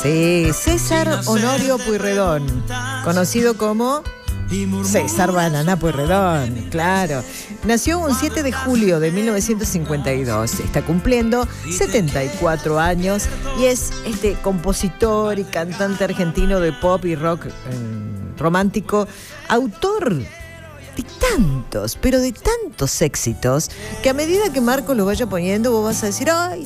Sí, César Honorio Pueyrredón, conocido como César Banana Pueyrredón, claro. Nació un 7 de julio de 1952. Está cumpliendo 74 años y es compositor y cantante argentino de pop y rock romántico, autor de tantos, pero de tantos éxitos, que a medida que Marco lo vaya poniendo, vos vas a decir, ¡ay,